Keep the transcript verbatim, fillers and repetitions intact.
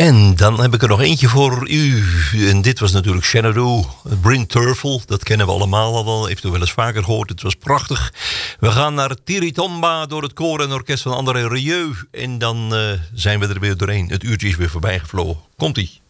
En dan heb ik er nog eentje voor u. En dit was natuurlijk Xanadu, Bryn Terfel. Dat kennen we allemaal al wel. Heeft u wel eens vaker gehoord. Het was prachtig. We gaan naar Tiritomba door het koor en orkest van André Rieu. En dan uh, zijn we er weer doorheen. Het uurtje is weer voorbij gevlogen. Komt-ie.